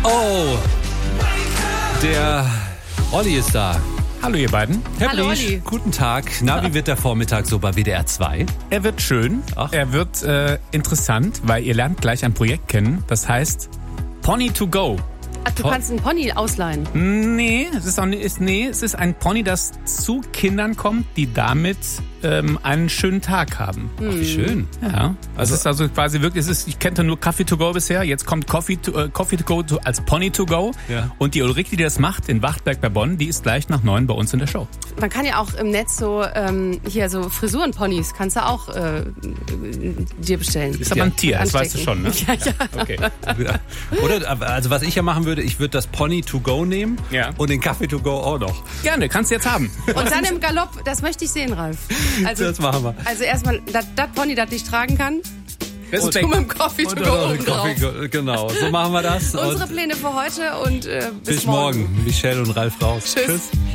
Oh, der Olli ist da. Hallo ihr beiden. Herr Hallo, Briesch, Olli. guten Tag. Na, wie wird der Vormittag so bei WDR 2? Er wird schön, Ach. er wird interessant, weil ihr lernt gleich ein Projekt kennen, das heißt Pony to go. Ach, du kannst einen Pony ausleihen. Nee, es ist ein Pony, das zu Kindern kommt, die damit einen schönen Tag haben. Ach, wie schön. Ja, es ist also quasi wirklich, ich kannte nur Coffee to go bisher, jetzt kommt Coffee to go als Pony to go. Ja. Und die Ulrike, die das macht in Wachtberg bei Bonn, die ist gleich nach 9 bei uns in der Show. Man kann ja auch im Netz so so Frisurenponys kannst du auch dir bestellen. Ist aber ein Tier, das weißt du schon, ne? Ja, ja. Okay. Oder, also was ich ja machen würde, ich würde das Pony to go nehmen und den Kaffee to go auch noch. Gerne, kannst du jetzt haben. Und dann im Galopp, das möchte ich sehen, Ralf. Also, Das machen wir. Also erstmal, das Pony, das nicht tragen kann. Und du mit dem Coffee to go oben drauf. Genau, so machen wir das. Unsere Und Pläne für heute und bis bis morgen. Michelle und Ralf raus. Tschüss.